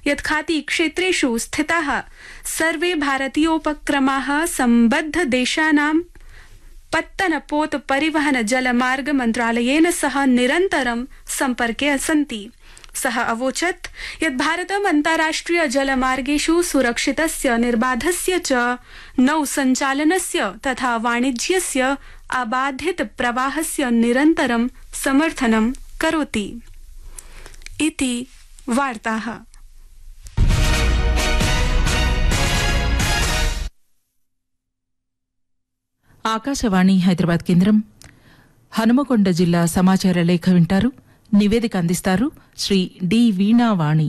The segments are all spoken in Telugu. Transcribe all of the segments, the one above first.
यत् खाती क्षेत्रेषु स्थिताः सर्वे भारतीयोपक्रमाः सम्बद्धदेशानां पत्तनपोत परिवहन जलमार्ग मन्त्रालयेन सह निरन्तरं सम्पर्के सन्ति। सः अवोचत् यत् भारतम् अन्ताराष्ट्रिय जलमार्गेषु सुरक्षितस्य निर्बाधस्य च नौसञ्चालनस्य तथा वाणिज्यस्य अबाधित प्रवाहस्य निरन्तरं समर्थनं करोति। इति वार्ताः। ఆకాశవాణి హైదరాబాద్ కేంద్రం హనుమకొండ జిల్లా సమాచార లేఖ వింటారు. నివేదిక అందిస్తారు శ్రీ డి వీణావాణి.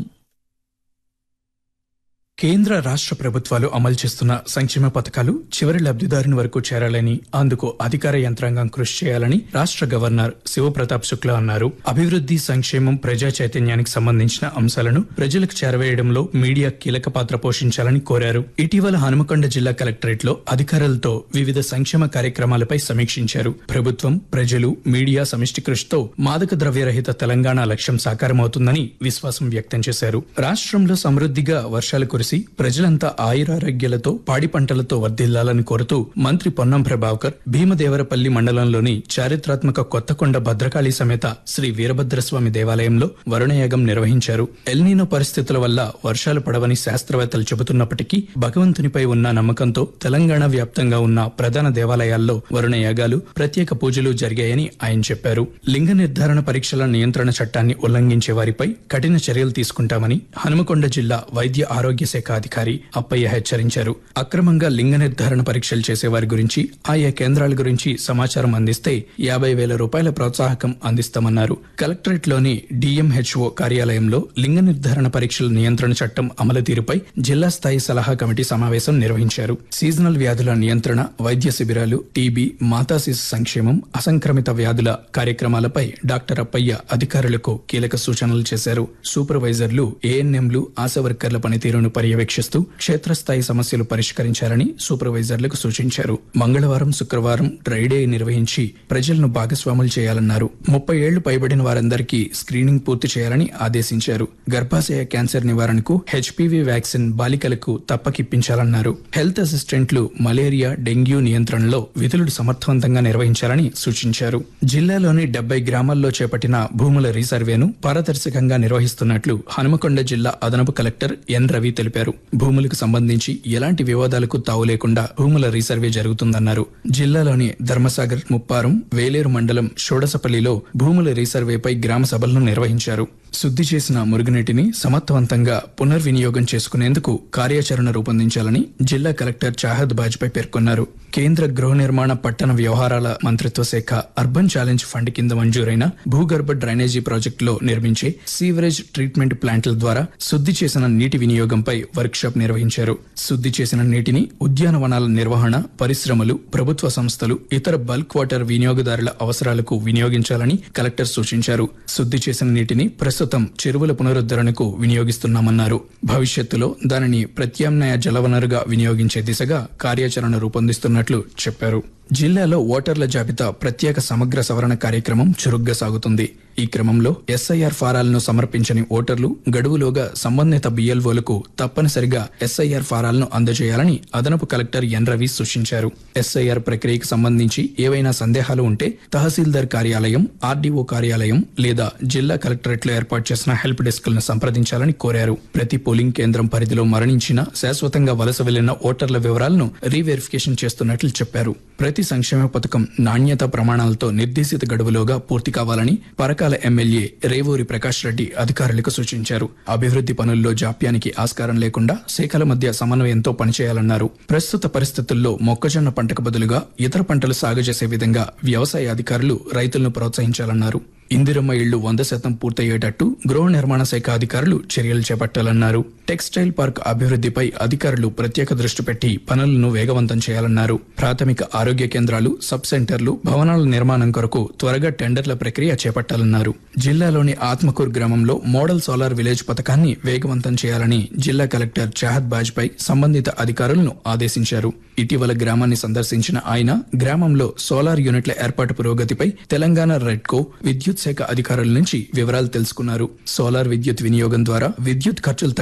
కేంద్ర రాష్ట్ర ప్రభుత్వాలు అమలు చేస్తున్న సంక్షేమ పథకాలు చివరి లబ్ధిదారుని వరకు చేరాలని, అందుకు అధికార యంత్రాంగం కృషి చేయాలని రాష్ట్ర గవర్నర్ శివప్రతాప్ శుక్లా అన్నారు. అభివృద్ధి, సంక్షేమం, ప్రజా చైతన్యానికి సంబంధించిన అంశాలను ప్రజలకు చేరవేయడంలో మీడియా కీలక పాత్ర పోషించాలని కోరారు. ఇటీవల హనుమకొండ జిల్లా కలెక్టరేట్ లో అధికారులతో వివిధ సంక్షేమ కార్యక్రమాలపై సమీక్షించారు. ప్రభుత్వం, ప్రజలు, మీడియా సమిష్టి కృషితో మాదక ద్రవ్యరహిత తెలంగాణ లక్ష్యం సాకారమవుతుందని విశ్వాసం వ్యక్తం చేశారు. రాష్ట్రంలో సమృద్ధిగా వర్షాలు కురిసి ప్రజలంతా ఆయురారోగ్యాలతో పాడి పంటలతో వర్ధిల్లాలని కోరుతూ మంత్రి పొన్నం ప్రభాకర్ భీమదేవరపల్లి మండలంలోని చారిత్రాత్మక కొత్తకొండ భద్రకాళి సమేత శ్రీ వీరభద్రస్వామి దేవాలయంలో వరుణయాగం నిర్వహించారు. ఎల్నీనో పరిస్థితుల వల్ల వర్షాలు పడవని శాస్త్రవేత్తలు చెబుతున్నప్పటికీ భగవంతునిపై ఉన్న నమ్మకంతో తెలంగాణ వ్యాప్తంగా ఉన్న ప్రధాన దేవాలయాల్లో వరుణయాగాలు, ప్రత్యేక పూజలు జరిగాయని ఆయన చెప్పారు. లింగ నిర్ధారణ పరీక్షల నియంత్రణ చట్టాన్ని ఉల్లంఘించే వారిపై కఠిన చర్యలు తీసుకుంటామని హనుమకొండ జిల్లా వైద్య ఆరోగ్య శాఖ అధికారి అప్పయ్య హెచ్చరించారు. అక్రమంగా లింగ నిర్ధారణ పరీక్షలు చేసేవారి గురించి, ఆయా కేంద్రాల గురించి సమాచారం అందిస్తే 50,000 రూపాయల ప్రోత్సాహకం అందిస్తామన్నారు. కలెక్టరేట్ లోని డిఎంహెచ్ఓ కార్యాలయంలో లింగ నిర్ధారణ పరీక్షల నియంత్రణ చట్టం అమలు తీరుపై జిల్లా స్థాయి సలహా కమిటీ సమావేశం నిర్వహించారు. సీజనల్ వ్యాధుల నియంత్రణ, వైద్య శిబిరాలు, టీబీ, మాతా శిశు సంక్షేమం, అసంక్రమిత వ్యాధుల కార్యక్రమాలపై డాక్టర్ అప్పయ్య అధికారులకు కీలక సూచనలు చేశారు. సూపర్వైజర్లు, ఏఎన్ఎంలు, ఆశా వర్కర్ల పనితీరును పర్యవేక్షిస్తూ క్షేత్రస్థాయి సమస్యలు పరిష్కరించాలని సూపర్వైజర్లకు సూచించారు. మంగళవారం, శుక్రవారం డ్రైడే నిర్వహించి ప్రజలను భాగస్వాములు చేయాలన్నారు. 30 ఏళ్లు పైబడిన వారందరికీ స్క్రీనింగ్ పూర్తి చేయాలని ఆదేశించారు. గర్భాశయ క్యాన్సర్ నివారణకు హెచ్పివి వ్యాక్సిన్ బాలికలకు తప్పకిప్పించాలన్నారు. హెల్త్ అసిస్టెంట్లు మలేరియా, డెంగ్యూ నియంత్రణలో విధులు సమర్థవంతంగా నిర్వహించాలని సూచించారు. జిల్లాలోని 70 గ్రామాల్లో చేపట్టిన భూముల రీసర్వేను పారదర్శకంగా నిర్వహిస్తున్నట్లు హనుమకొండ జిల్లా అదనపు కలెక్టర్ ఎన్ రవి తెలిపారు. భూములకు సంబంధించి ఎలాంటి వివాదాలకు తావు లేకుండా భూముల రీసర్వే జరుగుతుందన్నారు. జిల్లాలోని ధర్మసాగర్, ముప్పారం, వేలేరు మండలం షోడసపల్లిలో భూముల రీసర్వేపై గ్రామ సభలను నిర్వహించారు. శుద్ధి చేసిన మురుగునీటిని సమర్థవంతంగా పునర్వినియోగం చేసుకునేందుకు కార్యాచరణ రూపొందించాలని జిల్లా కలెక్టర్ చాహద్ బాజ్పై పేర్కొన్నారు. కేంద్ర గృహ నిర్మాణ, పట్టణ వ్యవహారాల మంత్రిత్వ శాఖ అర్బన్ ఛాలెంజ్ ఫండ్ కింద మంజూరైన భూగర్భ డ్రైనేజీ ప్రాజెక్టులో నిర్మించే సీవరేజ్ ట్రీట్మెంట్ ప్లాంట్ల ద్వారా శుద్ధి చేసిన నీటి వినియోగంపై వర్క్ షాప్ నిర్వహించారు. శుద్ధి చేసిన నీటిని ఉద్యానవనాల నిర్వహణ, పరిశ్రమలు, ప్రభుత్వ సంస్థలు, ఇతర బల్క్ వాటర్ వినియోగదారుల అవసరాలకు వినియోగించాలని కలెక్టర్ సూచించారు. శుద్ధి చేసిన నీటిని ప్రస్తుతం చెరువుల పునరుద్ధరణకు వినియోగిస్తున్నామన్నారు. భవిష్యత్తులో దానిని ప్రత్యామ్నాయ జలవనరుగా వినియోగించే దిశగా కార్యాచరణ రూపొందిస్తున్నట్లు చెప్పారు. జిల్లాలో ఓటర్ల జాబితా ప్రత్యేక సమగ్ర సవరణ కార్యక్రమం చురుగ్గా సాగుతుంది. ఈ క్రమంలో ఎస్ఐఆర్ ఫారాలను సమర్పించని ఓటర్లు గడువులోగా సంబంధిత బిఎల్ఓలకు తప్పనిసరిగా ఎస్ఐఆర్ ఫారాలను అందజేయాలని అదనపు కలెక్టర్ ఎన్ రవి సూచించారు. ఎస్ఐఆర్ ప్రక్రియకు సంబంధించి ఏవైనా సందేహాలు ఉంటే తహసీల్దార్ కార్యాలయం, ఆర్డీఓ కార్యాలయం లేదా జిల్లా కలెక్టరేట్ లో ఏర్పాటు చేసిన హెల్ప్ డెస్క్లను సంప్రదించాలని కోరారు. ప్రతి పోలింగ్ కేంద్రం పరిధిలో మరణించిన, శాశ్వతంగా వలస వెళ్లిన ఓటర్ల వివరాలను రీవెరిఫికేషన్ చేస్తున్నట్లు చెప్పారు. ప్రతి సంక్షేమ పథకం నాణ్యత ప్రమాణాలతో నిర్దేశిత గడువులోగా పూర్తి కావాలని పరకాల ఎమ్మెల్యే రేవూరి ప్రకాష్ రెడ్డి అధికారులకు సూచించారు. అభివృద్ధి పనుల్లో జాప్యానికి ఆస్కారం లేకుండా శాఖల మధ్య సమన్వయంతో పనిచేయాలన్నారు. ప్రస్తుత పరిస్థితుల్లో మొక్కజొన్న పంటకు బదులుగా ఇతర పంటలు సాగు చేసే విధంగా వ్యవసాయ అధికారులు రైతులను ప్రోత్సహించాలన్నారు. ఇందిరమ్మ ఇళ్లు 100% పూర్తయ్యేటట్టు గృహ నిర్మాణ శాఖ అధికారులు చర్యలు చేపట్టాలన్నారు. టెక్స్టైల్ పార్క్ అభివృద్ధిపై అధికారులు ప్రత్యేక దృష్టి పెట్టి పనులను వేగవంతం చేయాలన్నారు. ప్రాథమిక ఆరోగ్య కేంద్రాలు, సబ్ సెంటర్లు, భవనాల నిర్మాణం కొరకు త్వరగా టెండర్ల ప్రక్రియ చేపట్టాలన్నారు. జిల్లాలోని ఆత్మకూర్ గ్రామంలో మోడల్ సోలార్ విలేజ్ పథకాన్ని వేగవంతం చేయాలని జిల్లా కలెక్టర్ చాహద్ బాజ్పై సంబంధిత అధికారులను ఆదేశించారు. ఇటీవల గ్రామాన్ని సందర్శించిన ఆయన గ్రామంలో సోలార్ యూనిట్ల ఏర్పాటు పురోగతిపై తెలంగాణ రెడ్కో, విద్యుత్ శాఖ అధికారుల నుంచి వివరాలు తెలుసుకున్నారు. సోలార్ విద్యుత్ వినియోగం ద్వారా విద్యుత్ ఖర్చులు